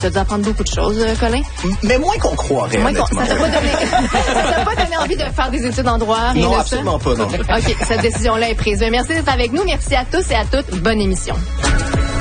Tu as dû apprendre beaucoup de choses, Colin. Mais moins qu'on croirait, honnêtement. Ça t'a pas donné envie de faire des études en droit? Non, absolument pas, non. OK, cette décision-là est prise. Merci d'être avec nous. Merci à tous et à toutes. Bonne émission.